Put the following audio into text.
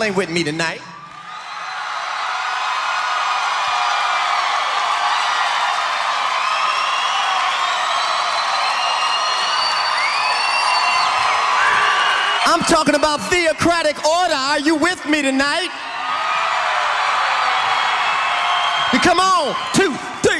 ain't with me tonight. I'm talking about theocratic order. Are you with me tonight? Come on, 2,